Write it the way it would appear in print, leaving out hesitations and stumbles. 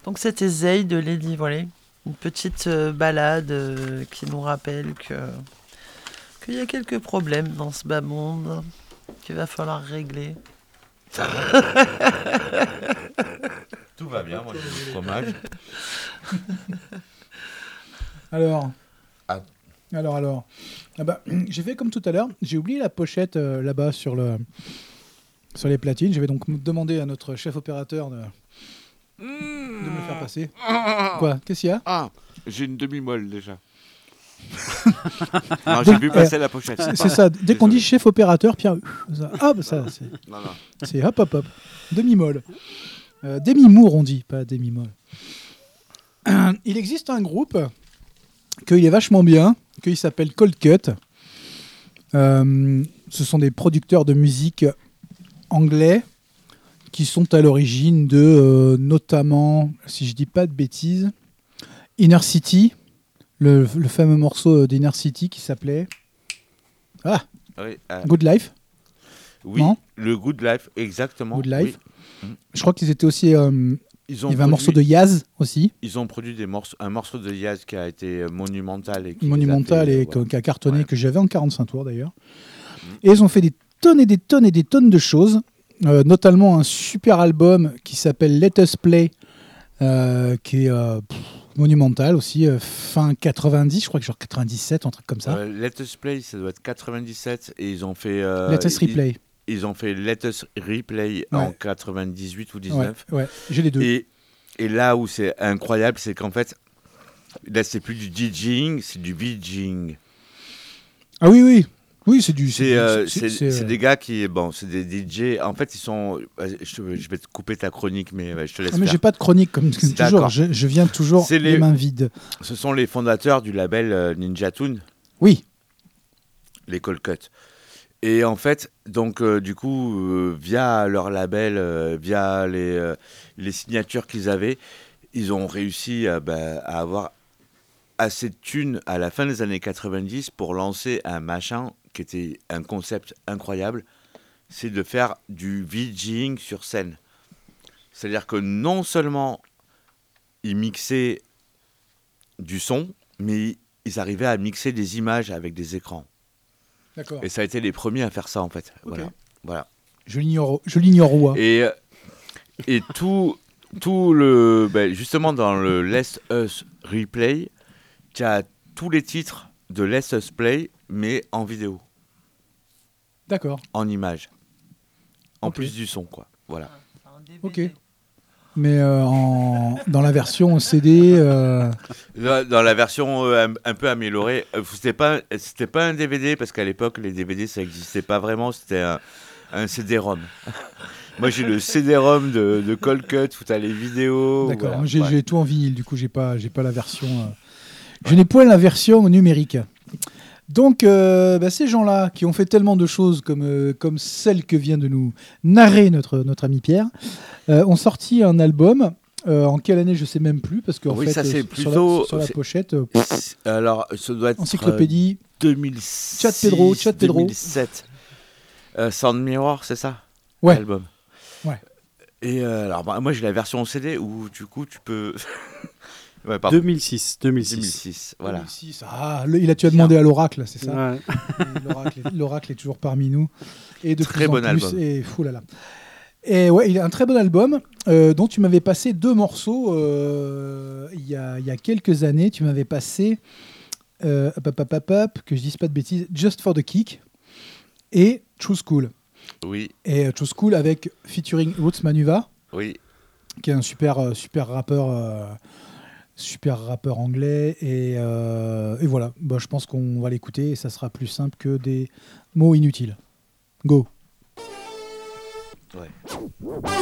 Donc c'était Zay de Lady Volley. Une petite balade qui nous rappelle qu'il y a quelques problèmes dans ce bas monde qu'il va falloir régler. Tout va bien, moi j'ai du fromage. Alors. Ah bah, j'ai fait comme tout à l'heure. J'ai oublié la pochette là-bas sur les platines. Je vais donc demander à notre chef opérateur de me le faire passer. Quoi ? Qu'est-ce qu'il y a ? Ah, j'ai une demi-molle déjà. Non, j'ai vu passer la pochette. C'est ça. Dès qu'on dit chef opérateur, Pierre. Ça, c'est. Non. C'est hop. Demi-molle. Demi-mour, on dit, pas demi-molle. Il existe un groupe qu'il est vachement bien, qu'il s'appelle Cold Cut. Ce sont des producteurs de musique anglais qui sont à l'origine de, notamment, si je dis pas de bêtises, Inner City, le fameux morceau d'Inner City qui s'appelait Good Life. Oui, non le Good Life, exactement. Good Life. Oui. Je crois qu'ils étaient aussi... il y avait un morceau de Yaz aussi. Ils ont produit un morceau de Yaz qui a été monumental. Et qui a cartonné, que j'avais en 45 tours d'ailleurs. Et ils ont fait des tonnes et des tonnes et des tonnes de choses, notamment un super album qui s'appelle Let Us Play, qui est monumental aussi, fin 90, je crois que genre 97, un truc comme ça. Let Us Play, ça doit être 97, et ils ont fait... Let Us Replay. Ils ont fait Let Us Replay en 98 ou 19. Ouais, j'ai les deux. Et là où c'est incroyable, c'est qu'en fait, là, c'est plus du DJing, c'est du VJing. Ah oui, c'est du... C'est des gars qui... Bon, c'est des DJ. En fait, ils sont... Je vais te couper ta chronique, mais je te laisse faire. Mais j'ai pas de chronique, comme toujours. Je viens toujours les mains vides. Ce sont les fondateurs du label Ninja Tune. Oui. Les Cold Cut. Et en fait, donc, du coup, via leur label, via les signatures qu'ils avaient, ils ont réussi à avoir assez de thunes à la fin des années 90 pour lancer un machin qui était un concept incroyable, c'est de faire du VJing sur scène. C'est-à-dire que non seulement ils mixaient du son, mais ils arrivaient à mixer des images avec des écrans. D'accord. Et ça a été les premiers à faire ça, en fait. Okay. Voilà. Je l'ignore. Et tout le... justement, dans le Let Us Replay, tu as tous les titres de Let Us Play, mais en vidéo. D'accord. En images. En plus du son, quoi. Voilà. Ok. Mais dans la version CD... Dans la version un peu améliorée, c'était pas un DVD, parce qu'à l'époque, les DVD, ça n'existait pas vraiment, c'était un CD-ROM. Moi, j'ai le CD-ROM de Cold Cut, où tu as les vidéos. D'accord, voilà. moi, j'ai tout en vinyle, du coup, j'ai pas la version... Je n'ai point la version numérique. Donc, ces gens-là, qui ont fait tellement de choses comme celle que vient de nous narrer notre ami Pierre, ont sorti un album. En quelle année, je ne sais même plus, parce qu'en fait, ça, c'est plutôt, sur la pochette... alors, ça doit être... Encyclopédie... 2006, Chat Pedro. 2007. Sound Mirror, c'est ça ? Ouais. L'album. Ouais. Et alors, moi, j'ai la version CD où, du coup, tu peux... Ouais, 2006, voilà. 2006. Tu as demandé à l'oracle, c'est ça ? Ouais. L'oracle est toujours parmi nous. Et de très plus en bon plus, album. Et foulala. Et ouais, il a un très bon album dont tu m'avais passé 2 morceaux il y a quelques années. Tu m'avais passé que je dise pas de bêtises, Just for the Kick et True School. Oui. Et True School avec featuring Roots Manuva. Oui. Qui est un super rappeur. Super rappeur anglais et voilà, je pense qu'on va l'écouter et ça sera plus simple que des mots inutiles. Go. Ouais.